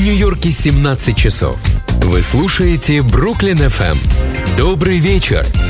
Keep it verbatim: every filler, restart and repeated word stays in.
Нью-Йорке семнадцать часов. Вы слушаете Бруклин эф эм. Добрый вечер.